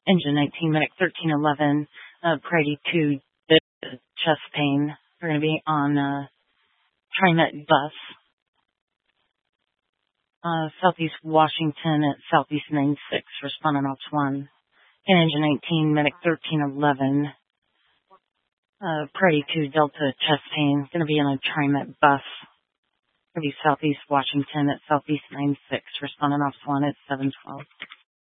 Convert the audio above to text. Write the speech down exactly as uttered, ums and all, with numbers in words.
Engine nineteen, Medic thirteen eleven, uh, Priority two, chest pain. We're going to be on uh, TriMet bus, uh, Southeast Washington at Southeast nine six, responding off one. And Engine nineteen, Medic thirteen eleven, uh, Priority two, Delta chest pain. Going to be on a TriMet bus. Going to be Southeast Washington at Southeast nine six, responding off one at seven twelve.